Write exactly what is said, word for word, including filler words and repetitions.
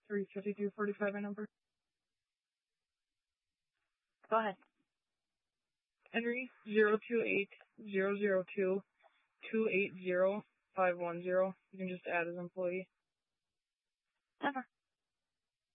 three fifty-two forty-five, my number. Go ahead. Henry, zero two eight zero zero two two eight zero five one zero. You can just add as employee. Never.